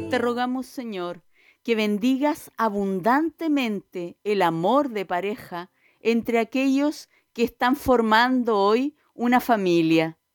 Te rogamos, Señor, que bendigas abundantemente el amor de pareja entre aquellos que están formando hoy una familia.